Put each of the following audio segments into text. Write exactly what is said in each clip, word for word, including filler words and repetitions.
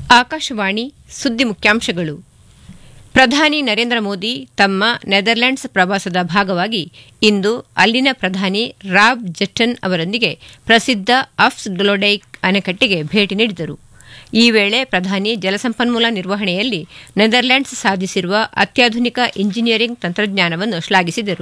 ಆಕಾಶವಾಣಿ ಸುದ್ದಿ ಮುಖ್ಯಾಂಶಗಳು. ಪ್ರಧಾನಿ ನರೇಂದ್ರ ಮೋದಿ ತಮ್ಮ ನೆದರ್ಲೆಂಡ್ಸ್ ಪ್ರವಾಸದ ಭಾಗವಾಗಿ ಇಂದು ಅಲ್ಲಿನ ಪ್ರಧಾನಿ ರಾಬ್ ಜೆಟ್ಟನ್ ಅವರೊಂದಿಗೆ ಪ್ರಸಿದ್ಧ ಅಫ್ಸ್ ಡೊಲೊಡೈಕ್ ಅಣೆಕಟ್ಟೆಗೆ ಭೇಟಿ ನೀಡಿದರು. ಈ ವೇಳೆ ಪ್ರಧಾನಿ ಜಲಸಂಪನ್ಮೂಲ ನಿರ್ವಹಣೆಯಲ್ಲಿ ನೆದರ್ಲೆಂಡ್ಸ್ ಸಾಧಿಸಿರುವ ಅತ್ಯಾಧುನಿಕ ಇಂಜಿನಿಯರಿಂಗ್ ತಂತ್ರಜ್ಞಾನವನ್ನು ಶ್ಲಾಘಿಸಿದರು.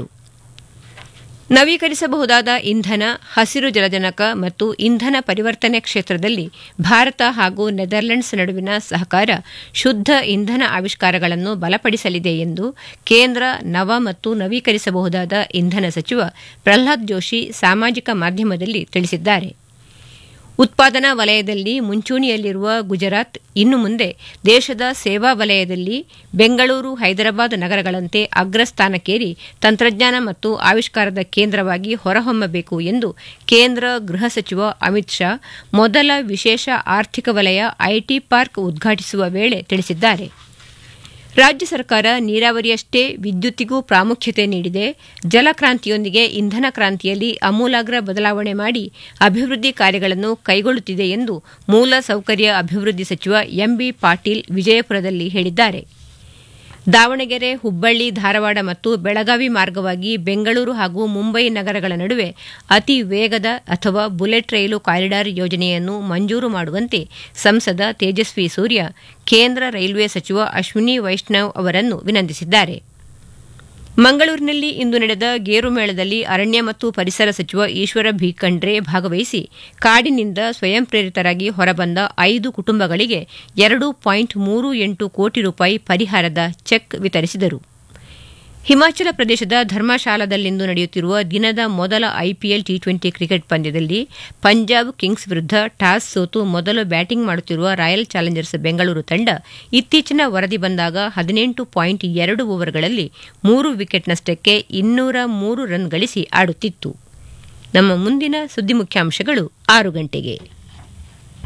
ನವೀಕರಿಸಬಹುದಾದ ಇಂಧನ, ಹಸಿರು ಜಲಜನಕ ಮತ್ತು ಇಂಧನ ಪರಿವರ್ತನೆ ಕ್ಷೇತ್ರದಲ್ಲಿ ಭಾರತ ಹಾಗೂ ನೆದರ್ಲೆಂಡ್ಸ್ ನಡುವಿನ ಸಹಕಾರ ಶುದ್ಧ ಇಂಧನ ಆವಿಷ್ಕಾರಗಳನ್ನು ಬಲಪಡಿಸಲಿದೆ ಎಂದು ಕೇಂದ್ರ ನವ ಮತ್ತು ನವೀಕರಿಸಬಹುದಾದ ಇಂಧನ ಸಚಿವ ಪ್ರಹ್ಲಾದ್ ಜೋಶಿ ಸಾಮಾಜಿಕ ಮಾಧ್ಯಮದಲ್ಲಿ ತಿಳಿಸಿದ್ದಾರೆ. ಉತ್ಪಾದನಾ ವಲಯದಲ್ಲಿ ಮುಂಚೂಣಿಯಲ್ಲಿರುವ ಗುಜರಾತ್ ಇನ್ನು ಮುಂದೆ ದೇಶದ ಸೇವಾ ವಲಯದಲ್ಲಿ ಬೆಂಗಳೂರು, ಹೈದರಾಬಾದ್ ನಗರಗಳಂತೆ ಅಗ್ರಸ್ಥಾನಕ್ಕೇರಿ ತಂತ್ರಜ್ಞಾನ ಮತ್ತು ಆವಿಷ್ಕಾರದ ಕೇಂದ್ರವಾಗಿ ಹೊರಹೊಮ್ಮಬೇಕು ಎಂದು ಕೇಂದ್ರ ಗೃಹ ಸಚಿವ ಅಮಿತ್ ಶಾ ಮೊದಲ ವಿಶೇಷ ಆರ್ಥಿಕ ವಲಯ ಐಟಿ ಪಾರ್ಕ್ ಉದ್ಘಾಟಿಸುವ ವೇಳೆ ತಿಳಿಸಿದ್ದಾರೆ. ರಾಜ್ಯ ಸರ್ಕಾರ ನೀರಾವರಿಯಷ್ಟೇ ವಿದ್ಯುತ್ತಿಗೂ ಪ್ರಾಮುಖ್ಯತೆ ನೀಡಿದೆ. ಜಲಕ್ರಾಂತಿಯೊಂದಿಗೆ ಇಂಧನ ಕ್ರಾಂತಿಯಲ್ಲಿ ಆಮೂಲಾಗ್ರ ಬದಲಾವಣೆ ಮಾಡಿ ಅಭಿವೃದ್ಧಿ ಕಾರ್ಯಗಳನ್ನು ಕೈಗೊಳ್ಳುತ್ತಿದೆ ಎಂದು ಮೂಲ ಸೌಕರ್ಯ ಅಭಿವೃದ್ಧಿ ಸಚಿವ ಎಂಬಿ ಪಾಟೀಲ್ ವಿಜಯಪುರದಲ್ಲಿ ಹೇಳಿದ್ದಾರೆ. ದಾವಣಗೆರೆ, ಹುಬ್ಬಳ್ಳಿ, ಧಾರವಾಡ ಮತ್ತು ಬೆಳಗಾವಿ ಮಾರ್ಗವಾಗಿ ಬೆಂಗಳೂರು ಹಾಗೂ ಮುಂಬೈ ನಗರಗಳ ನಡುವೆ ಅತಿ ವೇಗದ ಅಥವಾ ಬುಲೆಟ್ ರೈಲು ಕಾರಿಡಾರ್ ಯೋಜನೆಯನ್ನು ಮಂಜೂರು ಮಾಡುವಂತೆ ಸಂಸದ ತೇಜಸ್ವಿ ಸೂರ್ಯ ಕೇಂದ್ರ ರೈಲ್ವೆ ಸಚಿವ ಅಶ್ವಿನಿ ವೈಷ್ಣವ್ ಅವರನ್ನು ವಿನಂತಿಸಿದ್ದಾರೆ. ಮಂಗಳೂರಿನಲ್ಲಿ ಇಂದು ನಡೆದ ಗೇರು ಮೇಳದಲ್ಲಿ ಅರಣ್ಯ ಮತ್ತು ಪರಿಸರ ಸಚಿವ ಈಶ್ವರ ಬಿ ಖಂಡ್ರೆ ಭಾಗವಹಿಸಿ ಕಾಡಿನಿಂದ ಸ್ವಯಂ ಪ್ರೇರಿತರಾಗಿ ಹೊರಬಂದ ಐದು ಕುಟುಂಬಗಳಿಗೆ ಎರಡು ಪಾಯಿಂಟ್ ಮೂರು ಎಂಟು ಕೋಟಿ ರೂಪಾಯಿ ಪರಿಹಾರದ ಚೆಕ್ ವಿತರಿಸಿದರು. ಹಿಮಾಚಲ ಪ್ರದೇಶದ ಧರ್ಮಶಾಲಾದಲ್ಲಿಂದು ನಡೆಯುತ್ತಿರುವ ದಿನದ ಮೊದಲ ಐಪಿಎಲ್ ಟಿ ಟ್ವೆಂಟಿ ಕ್ರಿಕೆಟ್ ಪಂದ್ಯದಲ್ಲಿ ಪಂಜಾಬ್ ಕಿಂಗ್ಸ್ ವಿರುದ್ಧ ಟಾಸ್ ಸೋತು ಮೊದಲು ಬ್ಯಾಟಿಂಗ್ ಮಾಡುತ್ತಿರುವ ರಾಯಲ್ ಚಾಲೆಂಜರ್ಸ್ ಬೆಂಗಳೂರು ತಂಡ ಇತ್ತೀಚಿನ ವರದಿ ಬಂದಾಗ ಹದಿನೆಂಟು ಪಾಯಿಂಟ್ ಎರಡು ಓವರ್ಗಳಲ್ಲಿ ಮೂರು ವಿಕೆಟ್ ನಷ್ಟಕ್ಕೆ ಇನ್ನೂರ ಮೂರು ರನ್ ಗಳಿಸಿ ಆಡುತ್ತಿತ್ತು. ನಮ್ಮ ಮುಂದಿನ ಸುದ್ದಿ ಮುಖ್ಯಾಂಶಗಳು ಆರು ಗಂಟೆಗೆ.